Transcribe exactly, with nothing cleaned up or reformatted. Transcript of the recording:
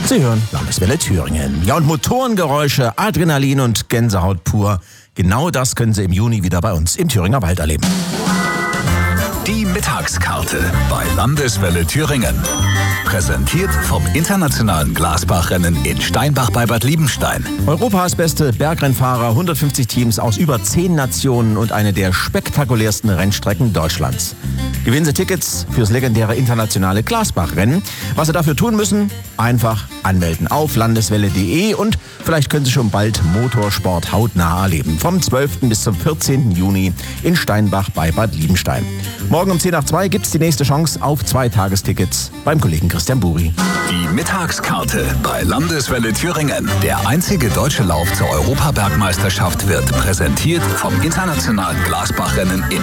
Sie hören Landeswelle Thüringen. Ja, und Motorengeräusche, Adrenalin und Gänsehaut pur. Genau das können Sie im Juni wieder bei uns im Thüringer Wald erleben. Die Mittagskarte bei Landeswelle Thüringen. Präsentiert vom internationalen Glasbachrennen in Steinbach bei Bad Liebenstein. Europas beste Bergrennfahrer, hundertfünfzig Teams aus über zehn Nationen und eine der spektakulärsten Rennstrecken Deutschlands. Gewinnen Sie Tickets fürs legendäre internationale Glasbachrennen. Was Sie dafür tun müssen? Einfach anmelden auf landeswelle punkt de und vielleicht können Sie schon bald Motorsport hautnah erleben. Vom zwölften bis zum vierzehnten Juni in Steinbach bei Bad Liebenstein. Morgen um zehn nach zwei gibt es die nächste Chance auf zwei Tagestickets beim Kollegen Christian Buri. Die Mittagskarte bei Landeswelle Thüringen. Der einzige deutsche Lauf zur Europabergmeisterschaft wird präsentiert vom internationalen Glasbachrennen in